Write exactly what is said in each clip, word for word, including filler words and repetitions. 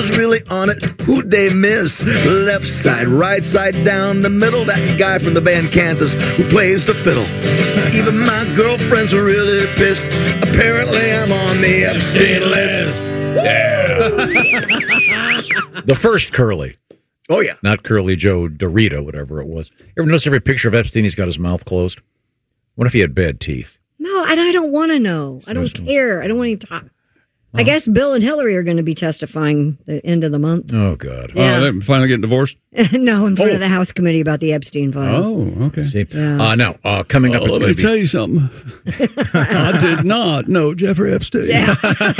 was really on it. Who'd they miss? Left side, right side, down the middle. That guy from the band Kansas who plays the fiddle. Even my girlfriend's really pissed. Apparently I'm on the Epstein list. Yeah. The first Curly. Oh, yeah. Not Curly Joe Dorito, whatever it was. You ever notice every picture of Epstein, he's got his mouth closed? What if he had bad teeth? No, and I don't want to know. I don't care. I don't want to talk. I guess Bill and Hillary are going to be testifying the end of the month. Oh, God. Yeah. Oh, they're finally getting divorced? No, in front Oh. of the House Committee about the Epstein files. Oh, okay. See? Yeah. Uh, now, uh, coming up Oh, is let going me to be... tell you something. I did not know Jeffrey Epstein. Yeah.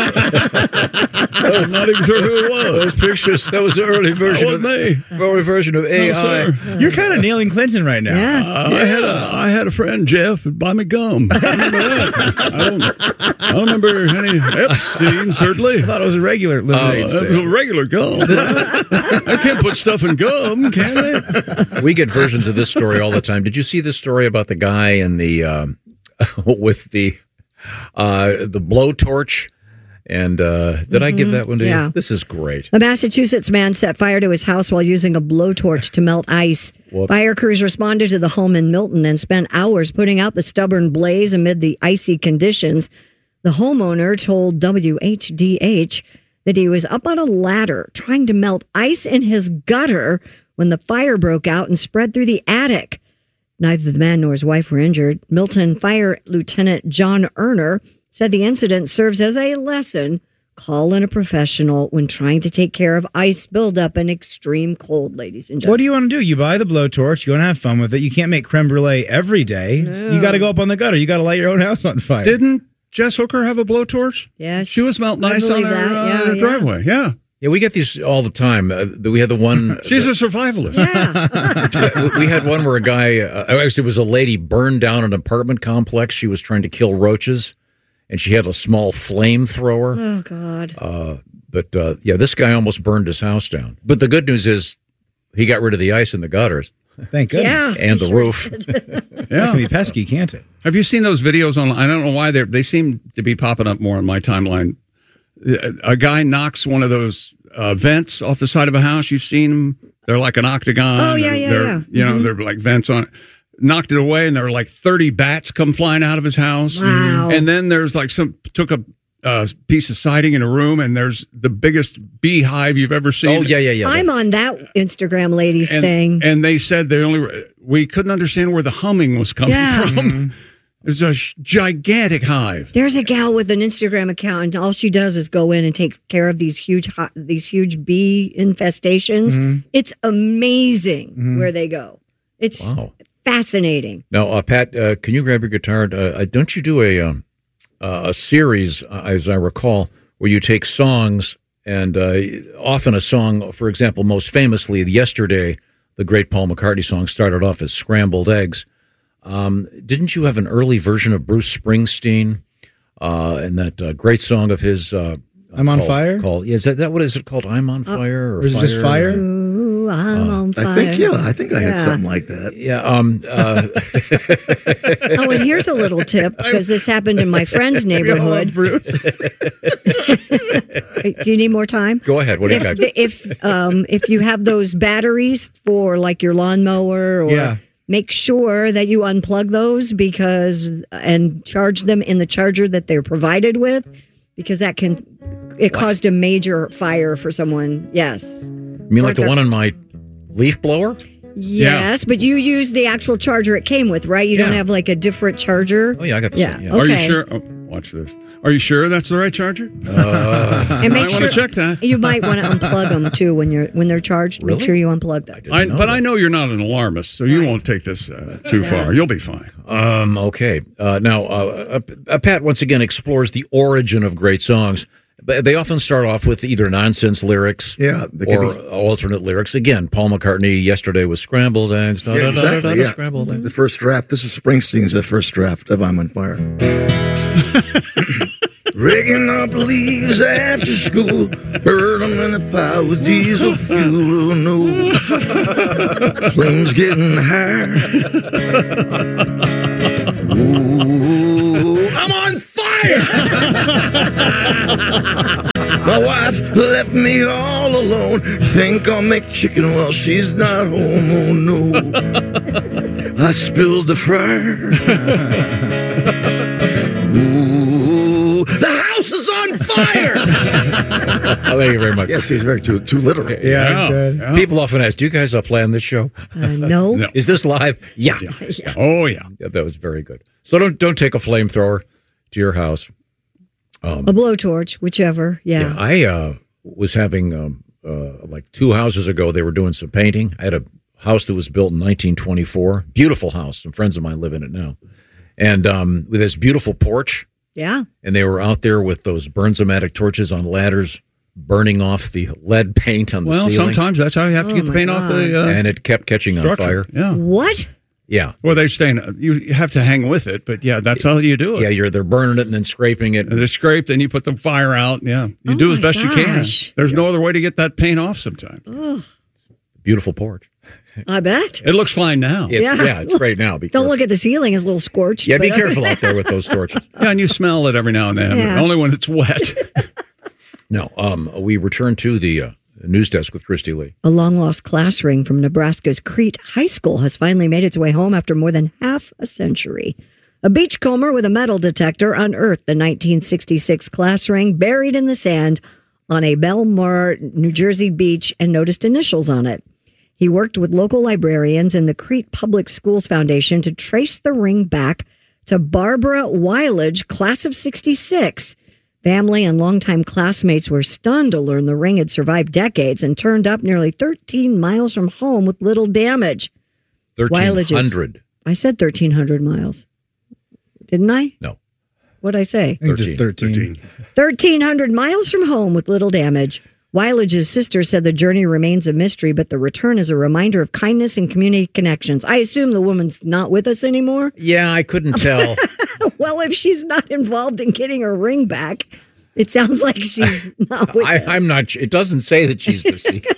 I'm not even sure who it was. Those pictures, that was the early version That wasn't of... Early version of A I. No, sir. You're kind of nailing Clinton right now. Yeah. Uh, I had a I had a friend, Jeff, who'd buy me gum. I remember that. I don't, I don't remember any Epstein, certainly. I thought it was a regular Uh, lemonade it stand. was a regular gum. I can't put stuff in gum, can they? We get versions of this story all the time. Did you see this story about the guy in the um, with the uh, the blowtorch? And uh, did I give that one to Yeah. you? This is great. A Massachusetts man set fire to his house while using a blowtorch to melt ice. Whoops. Fire crews responded to the home in Milton and spent hours putting out the stubborn blaze amid the icy conditions. The homeowner told W H D H that he was up on a ladder trying to melt ice in his gutter when the fire broke out and spread through the attic. Neither the man nor his wife were injured. Milton Fire Lieutenant John Erner said the incident serves as a lesson. Call in a professional when trying to take care of ice buildup in extreme cold, ladies and gentlemen. What do you want to do? You buy the blowtorch. You want to have fun with it. You can't make creme brulee every day. No. You got to go up on the gutter. You got to light your own house on fire. Didn't Jess Hooker have a blowtorch? Yes. She was melting I ice on believe her, that. uh, Yeah, her yeah. driveway. Yeah. Yeah, we get these all the time. Uh, we had the one. She's a survivalist. Yeah. we had one where a guy, uh, actually, it was a lady burned down an apartment complex. She was trying to kill roaches, and she had a small flamethrower. Oh, God. Uh, but uh, yeah, this guy almost burned his house down. But the good news is he got rid of the ice in the gutters. Thank goodness. Yeah. And the Sure roof. That Yeah. can be pesky, can't it? Have you seen those videos on? I don't know why they they seem to be popping up more on my timeline. A guy knocks one of those uh, vents off the side of a house. You've seen them. They're like an octagon. Oh, yeah, They're- yeah, they're, yeah. You know, Mhm. they're like vents on it. Knocked it away, and there were like thirty bats come flying out of his house. Wow. And then there's like some took a uh, piece of siding in a room, and there's the biggest beehive you've ever seen. Oh, yeah, yeah, yeah. I'm on that Instagram ladies and, thing. and they said they only we couldn't understand where the humming was coming Yeah. from. It's a sh- gigantic hive. There's a gal with an Instagram account, and all she does is go in and take care of these huge, hot, these huge bee infestations. Mhm. It's amazing Mhm. where they go. It's Wow. fascinating. Now, uh, Pat, uh, can you grab your guitar? Uh, don't you do a um, uh, a series, uh, as I recall, where you take songs and uh, often a song, for example, most famously, Yesterday, the great Paul McCartney song started off as Scrambled Eggs. Um, didn't you have an early version of Bruce Springsteen uh, and that uh, great song of his? Uh, I'm on called, fire? Called, yeah, is that, that what is it called? I'm on fire? Or, Or is it just fire? Ooh, I'm on fire. I think, yeah, I think I had Yeah. something like that. Yeah. Um, uh, Oh, and here's a little tip because this happened in my friend's neighborhood. Bruce. Do you need more time? Go ahead. What do you If got? the, if um if you have those batteries for like your lawnmower, or Yeah. make sure that you unplug those because and charge them in the charger that they're provided with, because that can it caused a major fire for someone. Yes. You mean like the one on my leaf blower? Yes, but you use the actual charger it came with, right? You don't Yeah. have like a different charger. Oh, yeah, I got the yeah. same, yeah. Okay. Are you sure? Oh, watch this. Are you sure that's the right charger? Uh, And make I sure want to check that. You might want to unplug them too when you're when they're charged. Really? Make sure you unplug them. I, but I know you're not an alarmist, so you won't take this uh, too far. You'll be fine. Um, okay. Uh, now, uh, uh, uh, Pat once again explores the origin of great songs. But they often start off with either nonsense lyrics Yeah, they can or be- alternate lyrics. Again, Paul McCartney, Yesterday was Scrambled Eggs. Da, Yeah, da, da, da, exactly, da, yeah. Scrambled Eggs. The first draft, this is Springsteen's the first draft of I'm on Fire. Rigging up leaves after school, burn them in a pile with diesel fuel. No, flames getting higher. Ooh, I'm on fire. My wife left me all alone. Think I'll make chicken while she's not home. Oh no, I spilled the fryer. Ooh, the house is on fire. Thank you very much. Yes, he's very too too literal. Yeah, Yeah, that's good. yeah. People often ask, do you guys uh, plan this show? Uh, no. No. Is this live? Yeah. Yeah. Oh, yeah. Yeah, that was very good. So don't don't take a flamethrower to your house. A blowtorch, whichever. Yeah. Yeah, I uh, was having um, uh, like two houses ago. They were doing some painting. I had a house that was built in nineteen twenty-four. Beautiful house. Some friends of mine live in it now, and um, with this beautiful porch. Yeah. And they were out there with those Bernzomatic torches on ladders, burning off the lead paint on the Well, ceiling. sometimes that's how you have to Oh, get the my paint off God. the uh, and it kept catching on structure. fire. Yeah. What? Yeah, Well, they're staying. You have to hang with it, but yeah, that's how you do it. yeah. You're they're burning it and then scraping it. And they're scraped, and you put the fire out. Yeah, you Oh do as my best you can. gosh. There's no other way to get that paint off. Sometimes Beautiful porch. I bet. it looks fine now. It's, Yeah. yeah. it's great now. Be Don't careful. look at the ceiling; it's a little scorched. Yeah, be but- careful out there with those torches. Yeah, and you smell it every now and then, Yeah. but only when it's wet. No, um, we return to the uh, news desk with Christy Lee. A long-lost class ring from Nebraska's Crete High School has finally made its way home after more than half a century. A beachcomber with a metal detector unearthed the nineteen sixty-six class ring buried in the sand on a Belmar, New Jersey beach and noticed initials on it. He worked with local librarians and the Crete Public Schools Foundation to trace the ring back to Barbara Wilage, class of sixty-six. Family and longtime classmates were stunned to learn the ring had survived decades and turned up nearly thirteen miles from home with little damage. Thirteen hundred. I said thirteen hundred miles. Didn't I? No. What'd I say? I think just thirteen. thirteen hundred miles from home with little damage. Wilage's sister said the journey remains a mystery, but the return is a reminder of kindness and community connections. I assume the woman's not with us anymore. Yeah, I couldn't tell. Well, if she's not involved in getting her ring back, it sounds like she's not with I, us. I'm not. It doesn't say that she's deceased,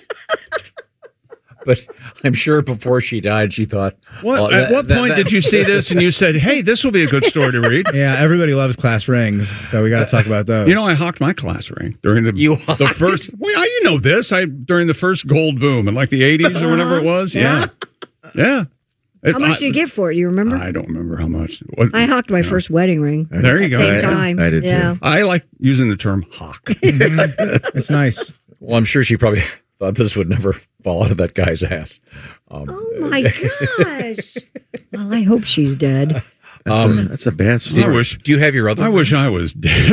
but I'm sure before she died, she thought. What, "Oh, at that- what that- point that- did you see this and you said, "Hey, this will be a good story to read"? Yeah, everybody loves class rings, so we got to talk about those. You know, I hawked my class ring during the You the hawked first. Well, you know this. I during the first gold boom in like the eighties or whatever it was. Yeah, yeah. It- How much I, did you get for it? Do you remember? I don't remember how much. It was, I hawked my first wedding ring. There you At go. the I- same time. I did too. yeah. I like using the term hawk. It's nice. Well, I'm sure she probably thought this would never fall out of that guy's ass. Um, Oh my gosh. Well, I hope she's dead. That's, Um, a, that's a bad I story. wish. do you have your other? I wish I was dead.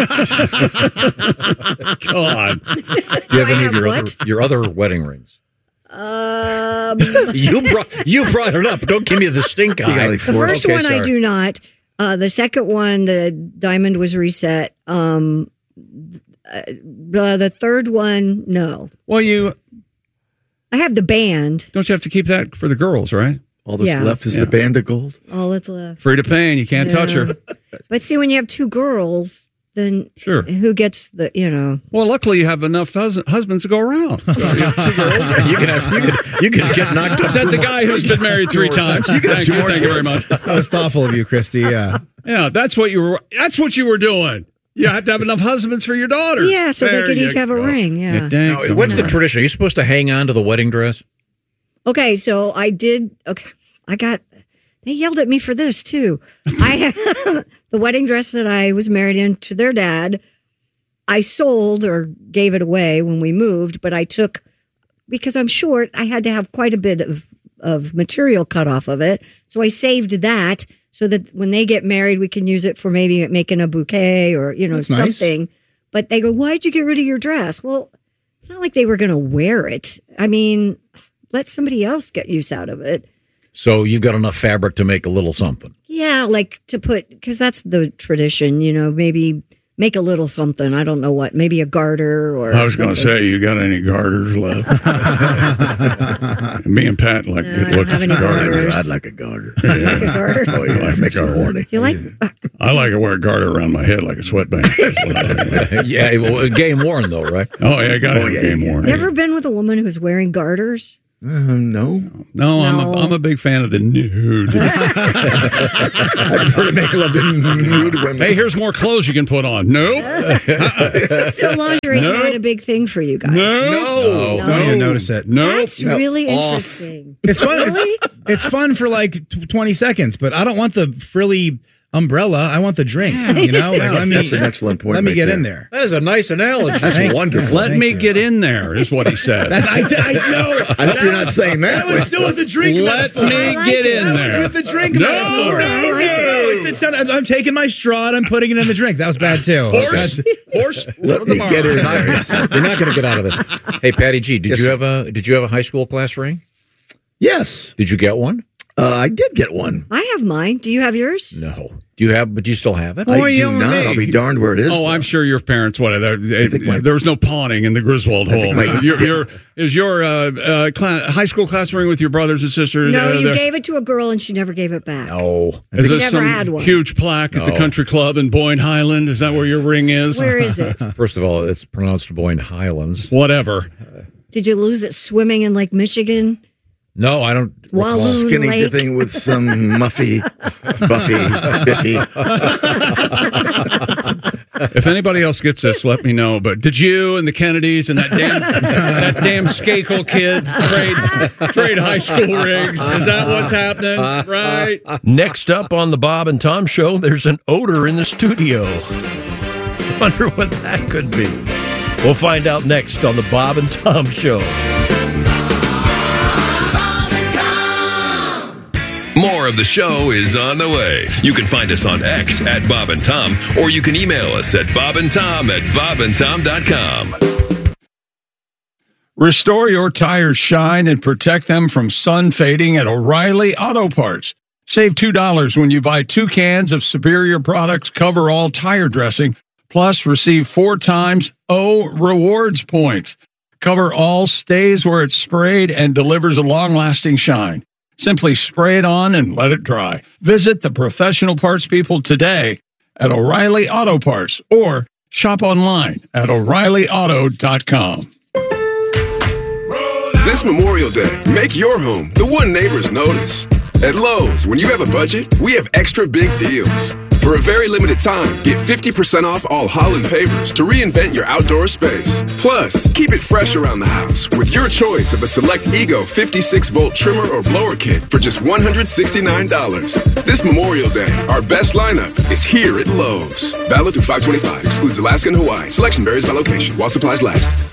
God. Do you have I any of have your what? other your other wedding rings? Um, You brought you brought it up. Don't give me the stink You got eye. like the four. first Okay, one I sorry. do not. Uh, the second one, the diamond was reset. Um, uh, the, the third one, no. Well, you I have the band. don't you have to keep that for the girls, right? All that's Yeah. left is Yeah. the band of gold. All that's left. Free to pay, and you can't touch Yeah. her. But see, when you have two girls, then Sure. who gets the, you know. Well, luckily you have enough hus- husbands to go around. So you have two girls. You can have you can you can get knocked up. Said the guy who's been married three times. You got Thank two you, more thank you very kids. much. That was thoughtful of you, Christy. Yeah. Yeah, that's what you were. That's what you were doing. You have to have enough husbands for your daughters. Yeah, so There they could you each have a go. ring. Yeah. You dang Now, what's the right. tradition? Are you supposed to hang on to the wedding dress? Okay, so I did. Okay, I got. They yelled at me for this too. I had the wedding dress that I was married in to their dad. I sold or gave it away when we moved, but I took because I'm short. I had to have quite a bit of of material cut off of it, so I saved that so that when they get married, we can use it for maybe making a bouquet or you know That's nice. something. But they go, "Why'd you get rid of your dress?" Well, it's not like they were going to wear it. I mean, let somebody else get use out of it. So you've got enough fabric to make a little something. Yeah, like to put, because that's the tradition, you know, maybe make a little something. I don't know what, maybe a garter or I was going to something. say, you got any garters left? Me and Pat like No, I good don't looking have any garters. garters. I'd like a garter. Like a garter. Oh, yeah, it makes me horny. Do you like, I like to wear a garter around my head like a sweatband. Yeah, well, game worn though, right? Oh yeah, I got Oh, it yeah, game yeah. worn. you ever been with a woman who's wearing garters? Uh, no. No, I'm a, No. I'm a big fan of the nude. I prefer to make love to nude women. Hey, here's more clothes you can put on. Nope. So lingerie's Nope. not a big thing for you guys. No. No. I don't even notice it. Nope. That's No. really Off. interesting. It's fun. Really? It's, it's fun for like t- twenty seconds, but I don't want the frilly umbrella. I want the drink. You know, like, let me, That's an excellent point Let me right get there. in there. That is a nice analogy. That's Thank- wonderful. Let Thank me you. get in there, is what he said. That's, I, I know. I hope you're not saying that. That was still with the drink. Let metaphor. me I like get it. in That there. was with the drink No, metaphor. no, No, no. it just sounded- I'm, I'm taking my straw and I'm putting it in the drink. That was bad too. Horse, That's- horse, Let from the me barn. get in there. You're not going to get out of this. Hey, Patty G, did Yes, you sir. have a did you have a high school class ring? Yes, Did you get one? uh, I did get one. I have mine. Do you have yours? No. Do you have? But do you still have it? Oh, I you do and not. me. I'll be darned where it is. Oh, though. I'm sure your parents would have. There, think my- there was no pawning in the Griswold hole. my- your, your, is your uh, uh, cla high school class ring with your brothers and sisters? No, uh, you there? gave it to a girl and she never gave it back. No. Is You there never some had one. huge plaque at the No. country club in Boyne Highland? Is that where your ring is? Where is it? First of all, it's pronounced Boyne Highlands. Whatever. Did you lose it swimming in Lake Michigan? No, I don't. recall. Walloon Skinny Lake? dipping with some muffy, buffy, biffy. If anybody else gets this, let me know. But did you and the Kennedys and that damn that damn Skakel kid trade trade high school rings? Is that what's happening? Right? Next up on the Bob and Tom Show, there's an odor in the studio. Wonder what that could be. We'll find out next on the Bob and Tom Show. More of the show is on the way. You can find us on X at Bob and Tom, or you can email us at bobandtom at bobandtom dot com. Restore your tires' shine and protect them from sun fading at O'Reilly Auto Parts. Save two dollars when you buy two cans of Superior Products Cover All Tire Dressing, plus receive four times O Rewards points. Cover All stays where it's sprayed and delivers a long-lasting shine. Simply spray it on and let it dry. Visit the professional parts people today at O'Reilly Auto Parts or shop online at O'Reilly Auto dot com. This Memorial Day, make your home the one neighbors notice. At Lowe's, when you have a budget, we have extra big deals. For a very limited time, get fifty percent off all Holland pavers to reinvent your outdoor space. Plus, keep it fresh around the house with your choice of a select Ego fifty-six volt trimmer or blower kit for just one hundred sixty-nine dollars. This Memorial Day, our best lineup is here at Lowe's. Valid through five twenty-five. Excludes Alaska and Hawaii. Selection varies by location while supplies last.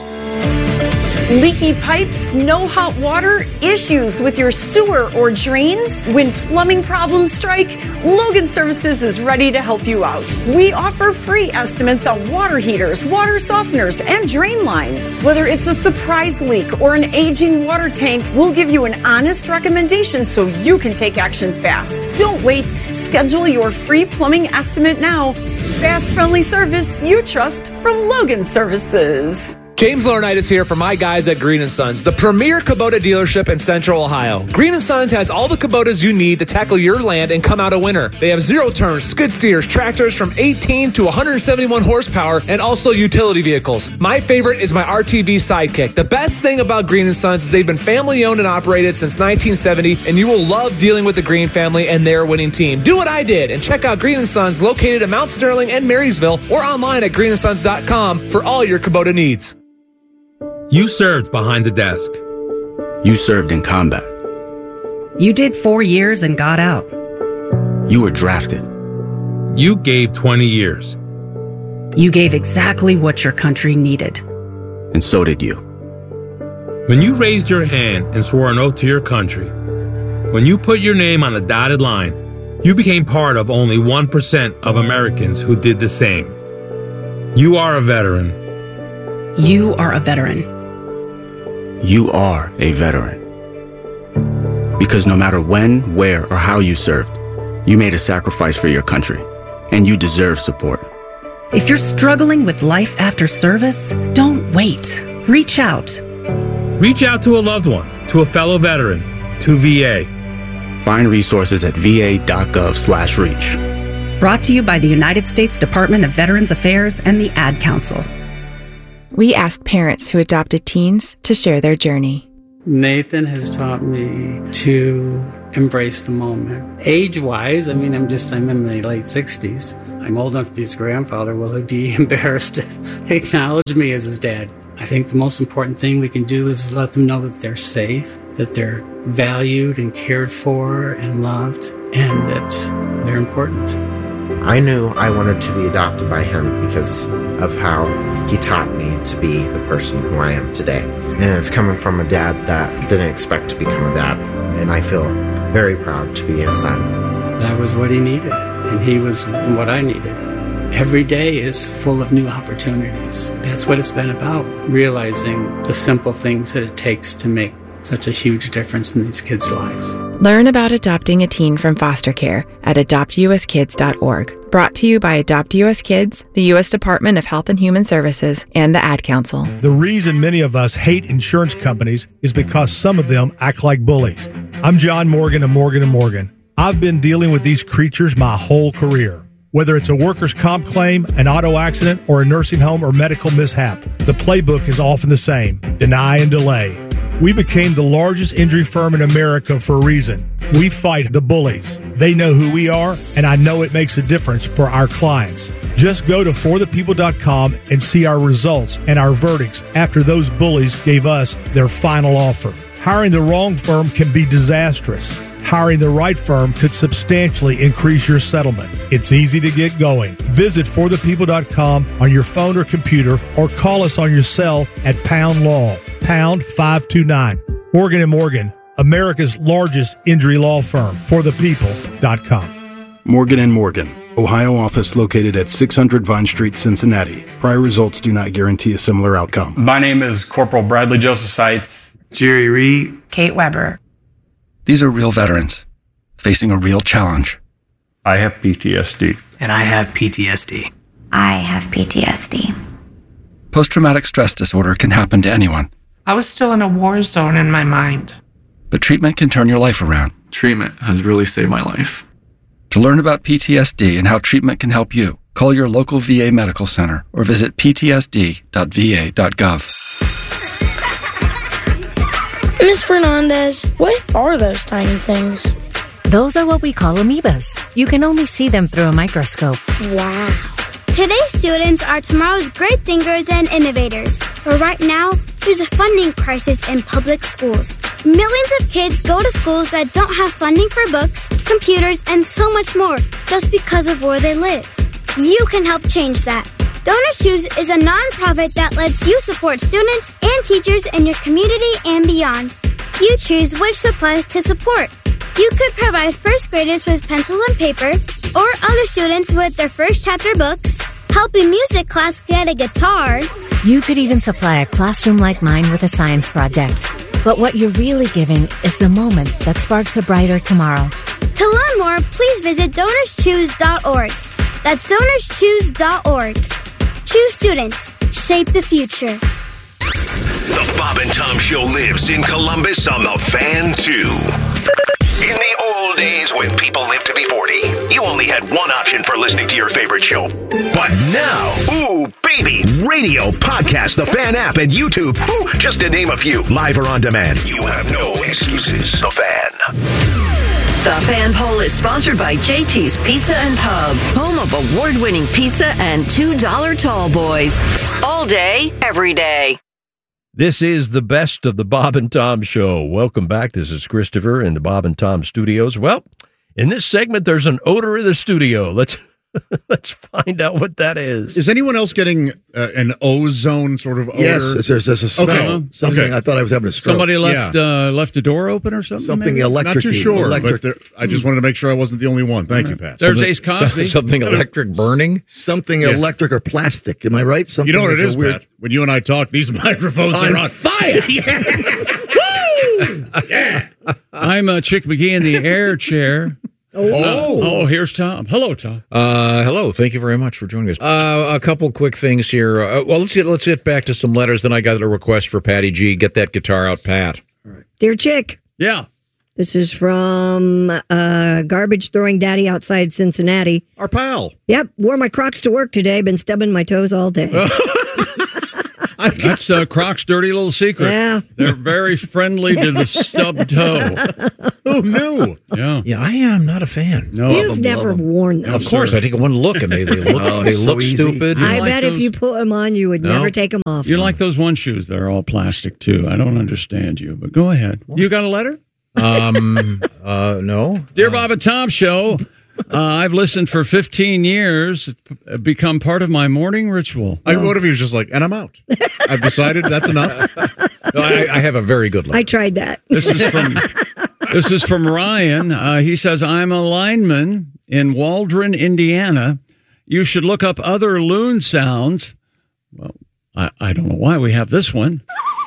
Leaky pipes, no hot water, issues with your sewer or drains? When plumbing problems strike, Logan Services is ready to help you out. We offer free estimates on water heaters, water softeners, and drain lines. Whether it's a surprise leak or an aging water tank, we'll give you an honest recommendation so you can take action fast. Don't wait. Schedule your free plumbing estimate now. Fast, friendly service you trust from Logan Services. James Laurinaitis here for my guys at Green and Sons, the premier Kubota dealership in Central Ohio. Green and Sons has all the Kubotas you need to tackle your land and come out a winner. They have zero-turn skid steers, tractors from eighteen to one hundred seventy-one horsepower, and also utility vehicles. My favorite is my R T V Sidekick. The best thing about Green and Sons is they've been family-owned and operated since nineteen seventy, and you will love dealing with the Green family and their winning team. Do what I did and check out Green and Sons located in Mount Sterling and Marysville or online at green and sons dot com for all your Kubota needs. You served behind the desk. You served in combat. You did four years and got out. You were drafted. You gave twenty years. You gave exactly what your country needed. And so did you. When you raised your hand and swore an oath to your country, when you put your name on a dotted line, you became part of only one percent of Americans who did the same. You are a veteran. You are a veteran. You are a veteran. Because no matter when, where, or how you served, you made a sacrifice for your country, and you deserve support. If you're struggling with life after service, don't wait. Reach out. Reach out to a loved one, to a fellow veteran, to V A. Find resources at v a dot gov slash reach. Brought to you by the United States Department of Veterans Affairs and the Ad Council. We asked parents who adopted teens to share their journey. Nathan has taught me to embrace the moment. Age-wise, I mean, I'm just, I'm in my late sixties. I'm old enough to be his grandfather. Will he be embarrassed to acknowledge me as his dad? I think the most important thing we can do is let them know that they're safe, that they're valued and cared for and loved, and that they're important. I knew I wanted to be adopted by him because of how he taught me to be the person who I am today. And it's coming from a dad that didn't expect to become a dad. And I feel very proud to be his son. That was what he needed, and he was what I needed. Every day is full of new opportunities. That's what it's been about, realizing the simple things that it takes to make such a huge difference in these kids' lives. Learn about adopting a teen from foster care at adopt u s kids dot org. Brought to you by Adopt U S Kids, the U S Department of Health and Human Services, and the Ad Council. The reason many of us hate insurance companies is because some of them act like bullies. I'm John Morgan of Morgan and Morgan. I've been dealing with these creatures my whole career. Whether it's a workers' comp claim, an auto accident, or a nursing home or medical mishap, the playbook is often the same: deny and delay. We became the largest injury firm in America for a reason. We fight the bullies. They know who we are, and I know it makes a difference for our clients. Just go to for the people dot com and see our results and our verdicts after those bullies gave us their final offer. Hiring the wrong firm can be disastrous. Hiring the right firm could substantially increase your settlement. It's easy to get going. Visit for the people dot com on your phone or computer, or call us on your cell at Pound Law, pound five two nine. Morgan and Morgan, America's largest injury law firm. for the people dot com. Morgan and Morgan, Ohio office located at six hundred Vine Street, Cincinnati. Prior results do not guarantee a similar outcome. My name is Corporal Bradley Joseph Seitz. Jerry Reed. Kate Weber. These are real veterans facing a real challenge. I have P T S D. And I have P T S D. I have P T S D. Post-traumatic stress disorder can happen to anyone. I was still in a war zone in my mind. But treatment can turn your life around. Treatment has really saved my life. To learn about P T S D and how treatment can help you, call your local V A medical center or visit p t s d dot v a dot gov. Miss Fernandez, what are those tiny things? Those are what we call amoebas. You can only see them through a microscope. Wow. Today's students are tomorrow's great thinkers and innovators. But right now, there's a funding crisis in public schools. Millions of kids go to schools that don't have funding for books, computers, and so much more just because of where they live. You can help change that. Donors Choose is a nonprofit that lets you support students and teachers in your community and beyond. You choose which supplies to support. You could provide first graders with pencils and paper, or other students with their first chapter books, help a music class get a guitar. You could even supply a classroom like mine with a science project. But what you're really giving is the moment that sparks a brighter tomorrow. To learn more, please visit donors choose dot org. That's donors choose dot org. Choose students. Shape the future. The Bob and Tom Show lives in Columbus on the Fan two. In the old days when people lived to be forty, you only had one option for listening to your favorite show. But now, ooh, baby, radio, podcast, the Fan app, and YouTube, ooh, just to name a few, live or on demand. You have no excuses. The Fan. The Fan Poll is sponsored by J T's Pizza and Pub, home of award-winning pizza and two dollar tall boys. All day, every day. This is the best of the Bob and Tom Show. Welcome back. This is Christopher in the Bob and Tom studios. Well, in this segment, there's an odor in the studio. Let's let's find out what that is. Is anyone else getting uh, an ozone sort of odor? Yes, there's, there's a smell. Okay. Something. Okay. I thought I was having a stroke. Somebody left Yeah. uh, left a door open or something? Something maybe? electric. Not too sure, Electric. but there, I just wanted to make sure I wasn't the only one. Thank you, Pat. There's Something- Ace Cosby. Something electric burning? Something Yeah. electric or plastic. Am I right? Something You know what it that's is, a weird. Pat? When you and I talk, these microphones On are on fire. yeah. I'm uh, Chick McGee in the air chair. Oh. Uh, oh, here's Tom. Hello, Tom. Uh, hello. Thank you very much for joining us. Uh, a couple quick things here. Uh, well, let's get let's get back to some letters. Then I got a request for Patty G. Get that guitar out, Pat. Dear Chick. Yeah. This is from uh, Garbage Throwing Daddy outside Cincinnati. Our pal. Yep. Wore my Crocs to work today. Been stubbing my toes all day. That's uh, Croc's dirty little secret. Yeah. They're very friendly to the stub toe. Who knew? Yeah. Yeah, I am not a fan. No. You've them, never love them. worn them. Of course, I take one look and they, they look Oh, they it's look so easy. stupid. I like bet if those- you put them on, you would No. never take them off. You like those one shoes? They're all plastic, too. I don't understand you, but go ahead. You got a letter? Um, uh, no. Dear Bob and Tom Show, uh, I've listened for fifteen years. It's become part of my morning ritual. I, what if he was just like, and I'm out? I've decided that's enough. No, I, I have a very good letter. I tried that. This is from this is from Ryan. Uh, he says, I'm a lineman in Waldron, Indiana. You should look up other loon sounds. Well, I, I don't know why we have this one.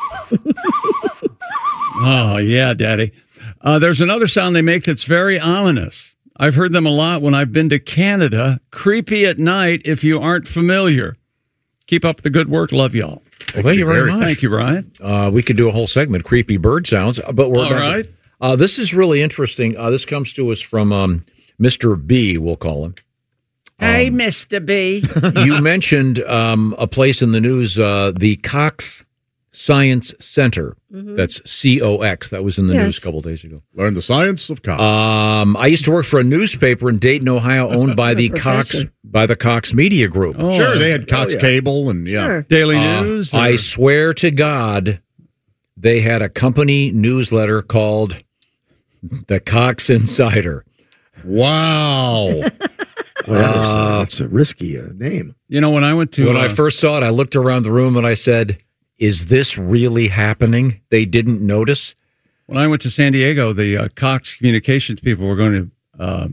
Oh, yeah, Daddy. Uh, there's another sound they make that's very ominous. I've heard them a lot when I've been to Canada. Creepy at night if you aren't familiar. Keep up the good work. Love y'all. Well, thank you very much. Thank you, Ryan. Uh, we could do a whole segment, creepy bird sounds, but we're All not- right. Uh, this is really interesting. Uh, this comes to us from um, Mister B, we'll call him. Hey, Mister B. You mentioned um, a place in the news, uh, the Cox Science Center. Mm-hmm. That's C O X. That was in the Yes. news a couple days ago. Learn the science of Cox. Um, I used to work for a newspaper in Dayton, Ohio, owned by the Cox Professor. by the Cox Media Group. Oh, sure, they had Cox Oh, yeah. Cable and yeah. Sure. Daily Uh, News? I or- swear to God, they had a company newsletter called the Cox Insider. Wow. Well, that's a risky uh, name. You know, when I went to... When uh, I first saw it, I looked around the room and I said, is this really happening? They didn't notice. When I went to San Diego, the uh, Cox Communications people were going to uh,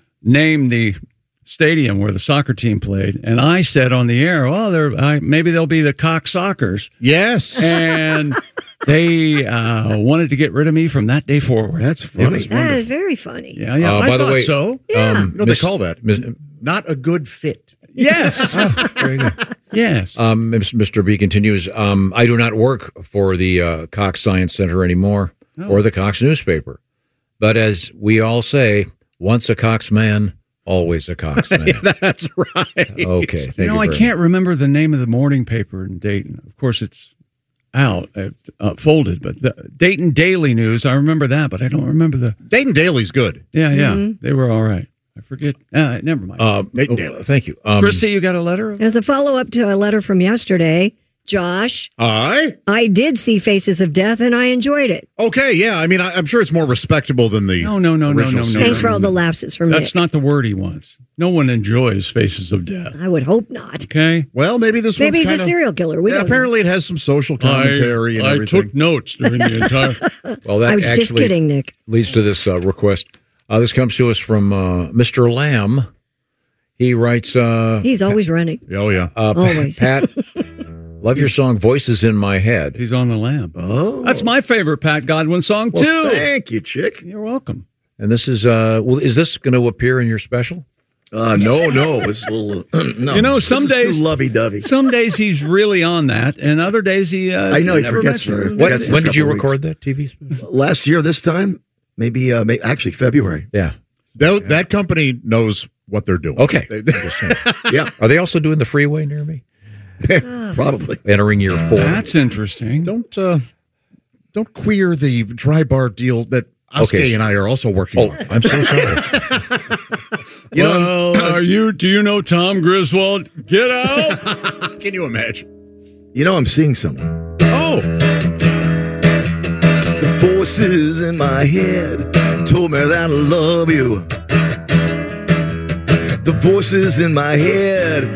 name the stadium where the soccer team played, and I said on the air, "Well, they're I, maybe they'll be the Cox Sockers." Yes, and they uh, wanted to get rid of me from that day forward. That's funny. That is very funny. Yeah, yeah. Uh, I by the thought way, so. Yeah. Um, You know what Miss- they call that? Miss- Not a good fit. Yes, Very good. yes. Um, Mister B continues, um, I do not work for the uh, Cox Science Center anymore or the Cox newspaper. But as we all say, once a Cox man, always a Cox man. That's right. Okay. Thank you know, you I very can't remember the name of the morning paper in Dayton. Of course, it's out, it's, uh, folded, but the Dayton Daily News, I remember that, but I don't remember the. Dayton Daily's good. Yeah, yeah, Mhm. they were all right. I forget. Uh, never mind. Uh, Nate oh, Daly. thank you. Um, Christy, you got a letter? As a follow up to a letter from yesterday, Josh, Aye. I did see Faces of Death and I enjoyed it. Okay, yeah. I mean, I, I'm sure it's more respectable than the No, no, no, no, original no, no. series. Thanks for all the laughs from That's Nick. not the word he wants. No one enjoys Faces of Death. I would hope not. Okay. Well, maybe this Maybe one's he's a kinda, serial killer. We Yeah, don't know. apparently it has some social commentary and I, I everything. took notes during the entire. well, that I was actually just kidding, Nick. leads to this uh, request. Uh, this comes to us from uh, Mister Lamb. He writes, uh, He's always running. Oh yeah. uh, Always. Pat, love your song "Voices in My Head." He's on the lamp. Oh, That's my favorite Pat Godwin song well, too. thank you, chick. You're welcome. And this is, uh, well, is this going to appear in your special? Uh, no, no, it's a little. no, You know, some this is days- too lovey-dovey. Some days he's really on that, and other days he. Uh, I know he never forgets mentions for- it. When, That's for when a did you couple weeks. record that T V special? Last year, this time, maybe, uh, may actually February. Yeah. That, that company knows what they're doing. Okay. They- Just saying. Yeah, Are they also doing the freeway near me? probably. Entering year four. That's interesting. don't uh, don't queer the dry bar deal that Oskay Okay. and I are also working Oh, on. I'm so sorry. You know, well, are you? Do you know Tom Griswold? Get out! Can you imagine? You know, I'm seeing someone. Oh, The voices in my head told me that I love you. The voices in my head